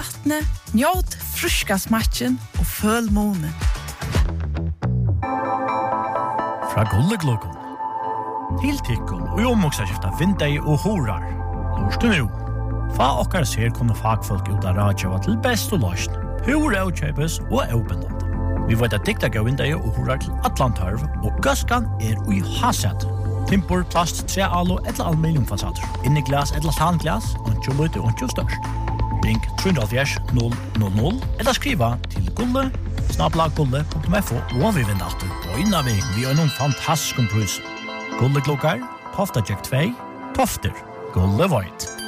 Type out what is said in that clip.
vattnet, njåt friska smatchen og føl månen. Fra Gullegluggen til tikkun og omvoksaskifta vindei og horar. Lorstu nu. Fa okkar ser kunne fagfolk ut av radjava til best og løsn. Hur avkjøpes og avbindande. Vi vet at dikta gav vindei og horar til Atlantarv, og gaskan ui hasset. Timpor, plast, trealo eller aluminiumfasader. Inni glas eller tanglas, ontjo lute ontjo størst. Ring 370 eller skriva til gulle@gulle.fo og vi vinner alltid på innavi vi har noen fantastisk pris. Gulleglokkar, Tofta Jack 2, Tofter, Gulle Void.